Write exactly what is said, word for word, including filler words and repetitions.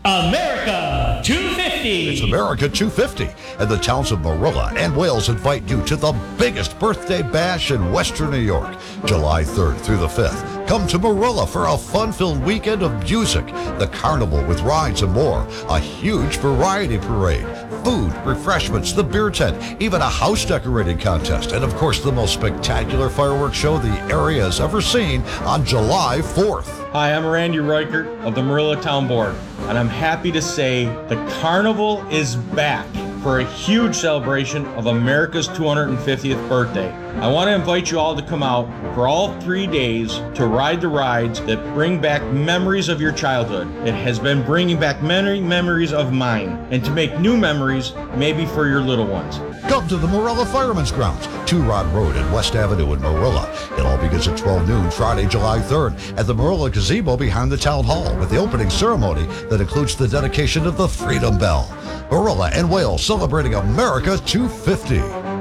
America two fifty. It's America two fifty, and the towns of Marilla and Wales invite you to the biggest birthday bash in Western New York, July third through the fifth. Come to Marilla for a fun-filled weekend of music, the carnival with rides and more, a huge variety parade, food, refreshments, the beer tent, even a house decorating contest, and of course the most spectacular fireworks show the area has ever seen on July fourth. Hi, I'm Randy Reichert of the Marilla Town Board, and I'm happy to say the carnival is back for a huge celebration of America's two hundred fiftieth birthday. I want to invite you all to come out for all three days to ride the rides that bring back memories of your childhood. It has been bringing back many memories of mine, and to make new memories, maybe for your little ones. Come to the Marilla Fireman's Grounds, Two Rod Road and West Avenue in Marilla. It all begins at twelve noon, Friday, July third, at the Marilla Gazebo behind the Town Hall, with the opening ceremony that includes the dedication of the Freedom Bell. Marilla and Wales celebrating America two fifty.